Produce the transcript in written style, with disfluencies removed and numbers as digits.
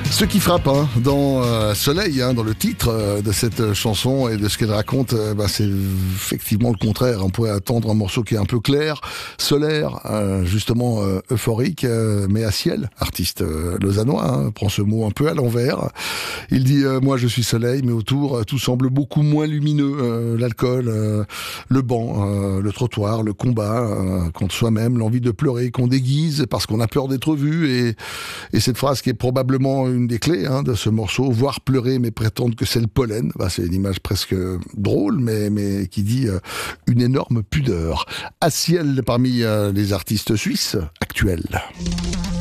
Ce qui frappe dans Soleil, dans le titre de cette chanson et de ce qu'elle raconte, c'est effectivement le contraire. On pourrait attendre un morceau qui est un peu clair, solaire, justement euphorique, mais à ciel. Artiste lausannois, prend ce mot un peu à l'envers. Il dit moi je suis soleil, mais autour tout semble beaucoup moins lumineux. L'alcool, le banc, le trottoir, le combat contre soi-même, l'envie de pleurer qu'on déguise parce qu'on a peur d'être vu, et cette phrase qui est probablement une des clés de ce morceau, voir pleurer mais prétendre que c'est le pollen. C'est une image presque drôle, mais qui dit une énorme pudeur. À ciel parmi les artistes suisses actuels.